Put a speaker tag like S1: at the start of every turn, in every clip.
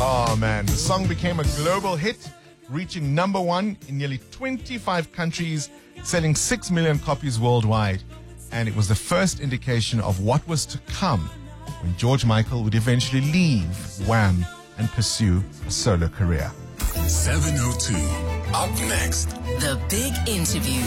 S1: Oh man, the song became a global hit, reaching #1 in nearly 25 countries, selling 6 million copies worldwide. And it was the first indication of what was to come when George Michael would eventually leave Wham and pursue a solo career.
S2: 702. Up next,
S3: The Big Interview.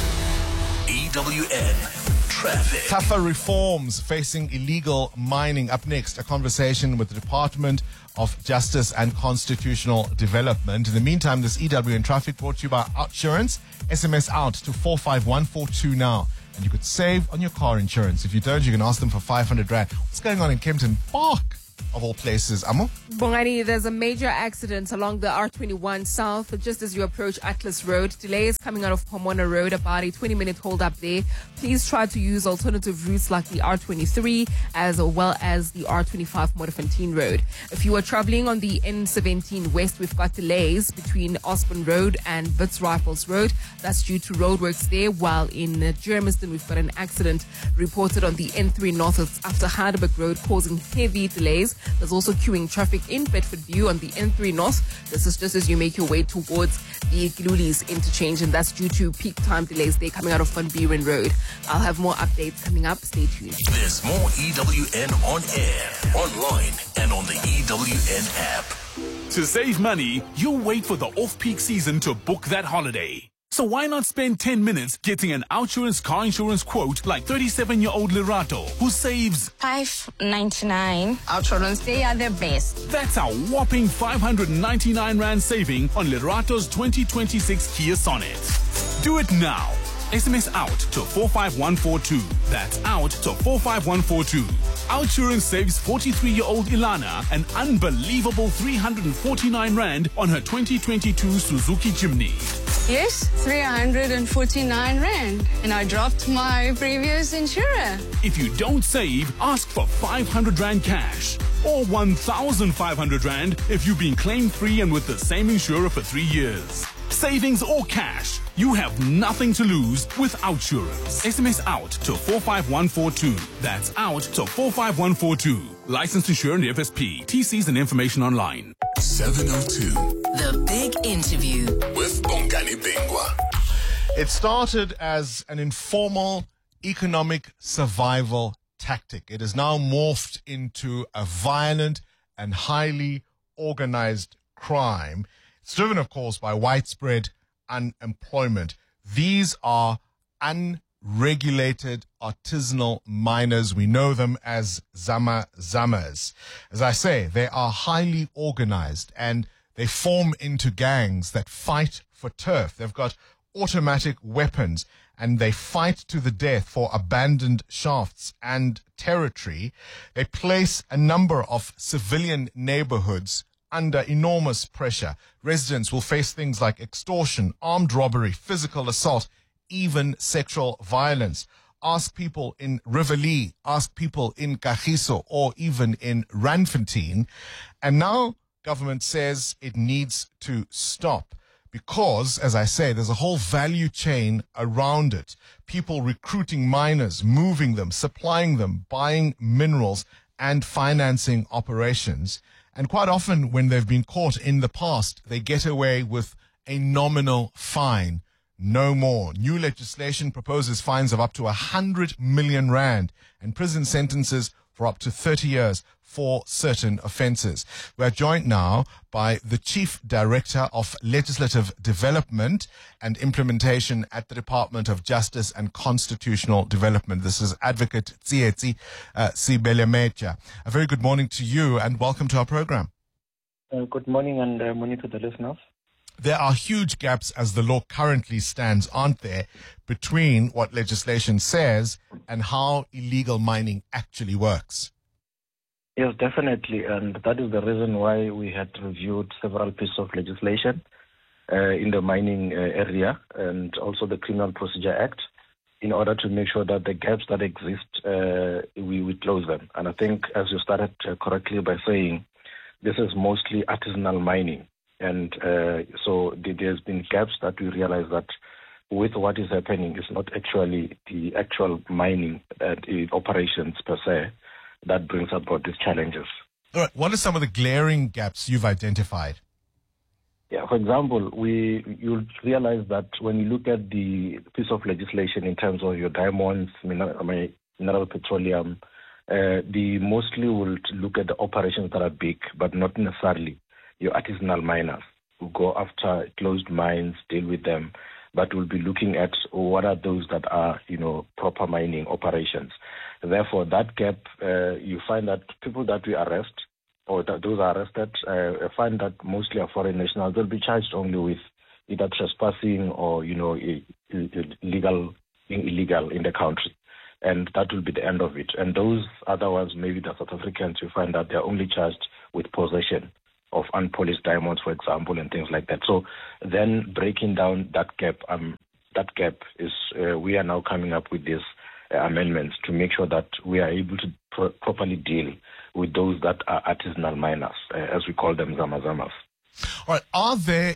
S2: EWN Traffic.
S1: Tougher reforms facing illegal mining. Up next, a conversation with the Department of Justice and Constitutional Development. In the meantime, this EWN Traffic brought to you by Outsurance. SMS out to 45142 now. And you could save on your car insurance. If you don't, you can ask them for 500 Rand. What's going on in Kempton Park, of all places, Amo?
S4: Bongani, there's a major accident along the R21 South just as you approach Atlas Road. Delays coming out of Pomona Road, about a 20-minute hold up there. Please try to use alternative routes like the R23 as well as the R25 Modderfontein Road. If you are traveling on the N17 West, we've got delays between Osborne Road and Wits Rifles Road. That's due to roadworks there, while in Germiston we've got an accident reported on the N3 North after Heidelberg Road, causing heavy delays. There's also queuing traffic in Bedford View on the N3 North. This is just as you make your way towards the Gilulis interchange, and that's due to peak time delays there coming out of Van Buren Road. I'll have more updates coming up. Stay tuned.
S2: There's more EWN on air, online, and on the EWN app.
S5: To save money, you'll wait for the off-peak season to book that holiday. So why not spend 10 minutes getting an Outsurance car insurance quote like 37-year-old Lerato, who saves
S6: $599. Outsurance, they are the best.
S5: That's a whopping 599 Rand saving on Lerato's 2026 Kia Sonet. Do it now. SMS out to 45142. That's out to 45142. Outsurance saves 43-year-old Ilana an unbelievable 349 Rand on her 2022 Suzuki Jimny.
S6: Yes, 349 Rand. And I dropped my previous insurer.
S5: If you don't save, ask for 500 Rand cash. Or 1,500 Rand if you've been claim-free and with the same insurer for 3 years. Savings or cash, you have nothing to lose with Outsurance. SMS out to 45142. That's out to 45142. Licensed insurer and FSP. TCs and information online.
S2: 702.
S3: The Big Interview.
S2: With Bongani Bingwa.
S1: It started as an informal economic survival tactic. It has now morphed into a violent and highly organized crime. It's driven, of course, by widespread unemployment. These are unregulated artisanal miners. We know them as Zamas. As I say, they are highly organized and they form into gangs that fight for turf. They've got automatic weapons and they fight to the death for abandoned shafts and territory. They place a number of civilian neighborhoods under enormous pressure. Residents will face things like extortion, armed robbery, physical assault, even sexual violence. Ask people in Rivoli, ask people in Kagiso, or even in Randfontein. And now government says it needs to stop because, as I say, there's a whole value chain around it. People recruiting miners, moving them, supplying them, buying minerals, and financing operations. And quite often when they've been caught in the past, they get away with a nominal fine. No more. New legislation proposes fines of up to 100 million Rand and prison sentences for up to 30 years for certain offences. We're joined now by the Chief Director of Legislative Development and Implementation at the Department of Justice and Constitutional Development. This is Advocate Tsietsi Sibelemecha. A very good morning to you and welcome to our program.
S7: Good morning and morning to the listeners.
S1: There are huge gaps as the law currently stands, aren't there, between what legislation says and how illegal mining actually works?
S7: Yes, definitely. And that is the reason why we had reviewed several pieces of legislation in the mining area and also the Criminal Procedure Act in order to make sure that the gaps that exist, we close them. And I think, as you started correctly by saying, this is mostly artisanal mining. And so there's been gaps that we realize that with what is happening is not actually the actual mining operations per se that brings about these challenges.
S1: All right. What are some of the glaring gaps you've identified?
S7: Yeah, for example, you'll realize that when you look at the piece of legislation in terms of your diamonds, mineral petroleum, the mostly will look at the operations that are big, but not necessarily your artisanal miners who go after closed mines, deal with them, but we'll be looking at what are those that are, proper mining operations. Therefore, that gap, you find that people that we arrest or that those are arrested, find that mostly are foreign nationals. They'll be charged only with either trespassing or, being illegal in the country. And that will be the end of it. And those other ones, maybe the South Africans, you find that they're only charged with possession of unpolished diamonds, for example, and things like that. So then breaking down that gap is we are now coming up with these amendments to make sure that we are able to properly deal with those that are artisanal miners, as we call them, zamazamas.
S1: All right. Are there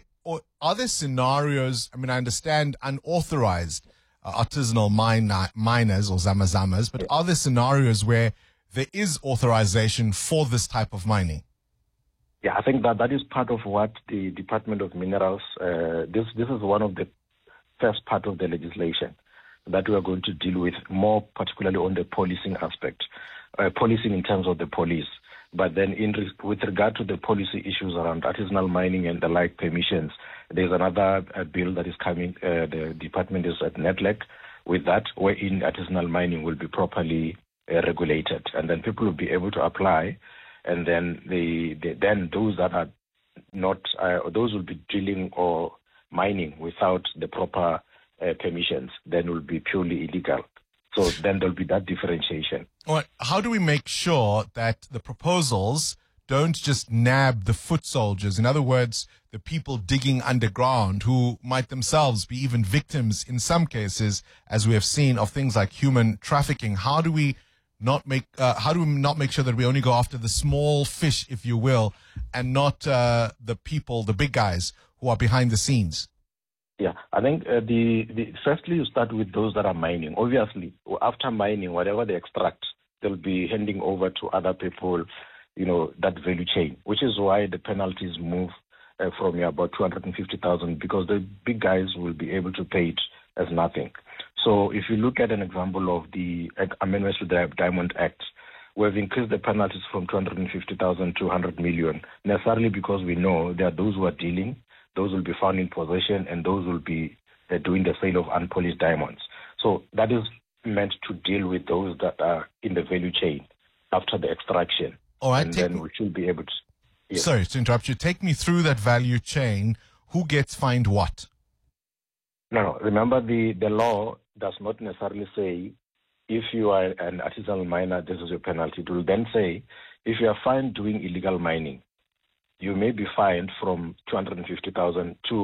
S1: scenarios? I mean, I understand unauthorized artisanal miners or zamazamas, but are there scenarios where there is authorization for this type of mining?
S7: Yeah, I think that is part of what the Department of Minerals, this is one of the first part of the legislation that we are going to deal with, more particularly on the policing aspect, policing in terms of the police. But then with regard to the policy issues around artisanal mining and the like permissions, there's another bill that is coming. The department is at NEDLAC with that, wherein artisanal mining will be properly regulated. And then people will be able to apply. And then then those that are not, those will be drilling or mining without the proper permissions, then will be purely illegal. So then there'll be that differentiation.
S1: All right. How do we make sure that the proposals don't just nab the foot soldiers? In other words, the people digging underground who might themselves be even victims in some cases, as we have seen, of things like human trafficking. How do we not make sure that we only go after the small fish, if you will, and not the people, the big guys who are behind the scenes?
S7: Yeah, I think firstly you start with those that are mining. Obviously, after mining, whatever they extract, they'll be handing over to other people, that value chain, which is why the penalties move from about 250,000, because the big guys will be able to pay it as nothing. So if you look at an example of the amendments to the Diamond Act, we've increased the penalties from 250,000 to 100 million, necessarily because we know there are those who are dealing, those will be found in possession, and those will be doing the sale of unpolished diamonds. So that is meant to deal with those that are in the value chain after the extraction.
S1: All right.
S7: And then we should be able to... Yes.
S1: Sorry to interrupt you. Take me through that value chain. Who gets fined what?
S7: No. Remember, the law does not necessarily say if you are an artisanal miner, this is your penalty. It will then say if you are fined doing illegal mining, you may be fined from 250,000 to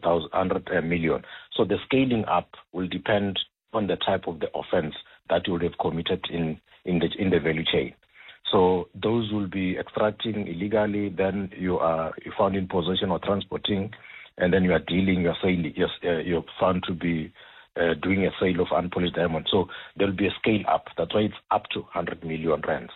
S7: 100 million. So the scaling up will depend on the type of the offense that you would have committed in the value chain. So those will be extracting illegally, then you are found in possession or transporting, and then you are dealing, you are selling, you're found to be doing a sale of unpolished diamonds. So there will be a scale up. That's why it's up to 100 million rands.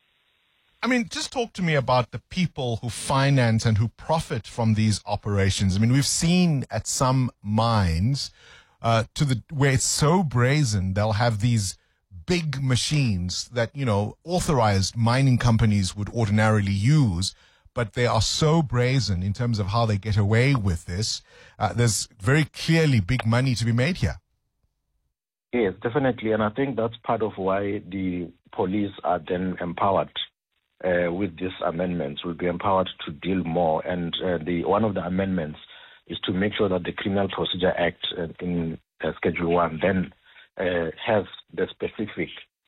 S1: I mean, just talk to me about the people who finance and who profit from these operations. I mean, we've seen at some mines where it's so brazen, they'll have these big machines that, authorized mining companies would ordinarily use, but they are so brazen in terms of how they get away with this. There's very clearly big money to be made here.
S7: Yes, definitely. And I think that's part of why the police are then empowered with these amendments, will be empowered to deal more. And one of the amendments is to make sure that the Criminal Procedure Act in Schedule 1 then has the specific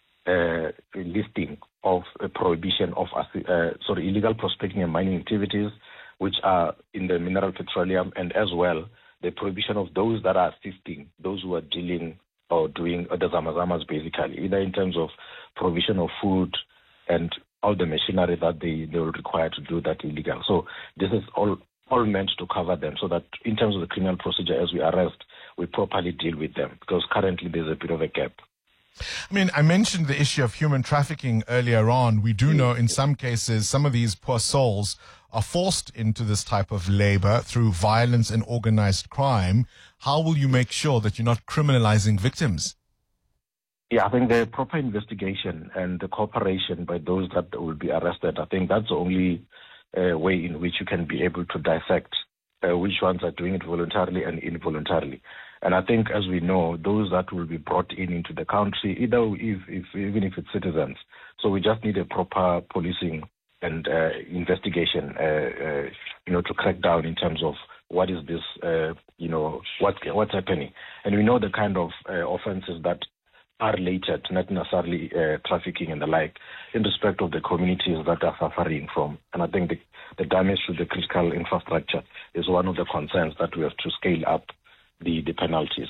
S7: listing of a prohibition of illegal prospecting and mining activities, which are in the mineral petroleum, and as well the prohibition of those that are assisting, those who are dealing or doing the zamazamas, basically, either in terms of provision of food and all the machinery that they will require to do that illegal. So this is all meant to cover them, so that in terms of the criminal procedure, as we arrest, we properly deal with them, because currently there's a bit of a gap.
S1: I mean, I mentioned the issue of human trafficking earlier on. We do know in some cases, some of these poor souls are forced into this type of labor through violence and organized crime. How will you make sure that you're not criminalizing victims?
S7: Yeah, I think the proper investigation and the cooperation by those that will be arrested, I think that's the only way in which you can be able to dissect which ones are doing it voluntarily and involuntarily. And I think, as we know, those that will be brought into the country, even if it's citizens. So we just need a proper policing and investigation, to crack down in terms of what is this, what's happening. And we know the kind of offenses that are related, not necessarily trafficking and the like, in respect of the communities that are suffering from. And I think the damage to the critical infrastructure is one of the concerns that we have to scale up the penalties.